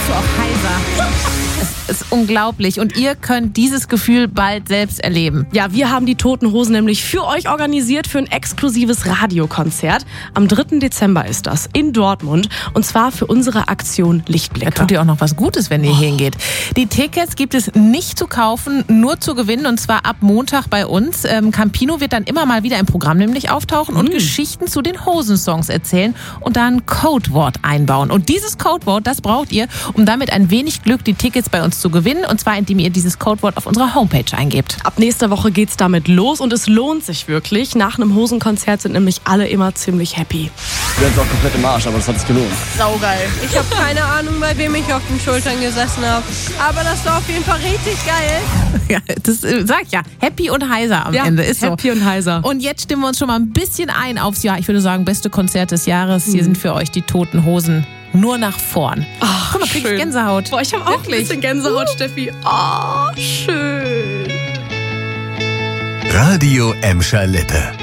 bist du auch heiser. Es ist unglaublich. Und ihr könnt dieses Gefühl bald selbst erleben. Ja, wir haben die Toten Hosen nämlich für euch organisiert für ein exklusives Radiokonzert. Am 3. Dezember ist das in Dortmund. Und zwar für unsere Aktion Lichtblicke. Da tut ihr auch noch was Gutes, wenn ihr hingeht. Die Tickets gibt es nicht zu kaufen, nur zu gewinnen. Und zwar ab Montag bei uns. Campino wird dann immer mal wieder im Programm nämlich auftauchen und Geschichten zu den Hosensongs erzählen und da ein Codewort einbauen. Und dieses Codewort, das braucht ihr, um damit ein wenig Glück die Tickets bei uns zu gewinnen. Und zwar, indem ihr dieses Codewort auf unserer Homepage eingebt. Ab nächster Woche geht's damit los und es lohnt sich wirklich. Nach einem Hosenkonzert sind nämlich alle immer ziemlich happy. Wir sind auch komplett im Arsch, aber das hat sich gelohnt. Saugeil. Ich habe keine Ahnung, bei wem ich auf den Schultern gesessen habe. Aber das war auf jeden Fall richtig geil. Ja, das sag ich ja. Happy und heiser am Ende. Ist so. Happy und heiser. Und jetzt stimmen wir uns schon mal ein bisschen ein aufs Jahr. Ich würde sagen, beste Konzert des Jahres. Hier sind für euch die Toten Hosen. Nur nach vorn. Ach, guck mal, krieg ich Gänsehaut. Boah, ich habe auch ein bisschen Gänsehaut, Steffi. Oh, schön. Radio Emscher Lippe.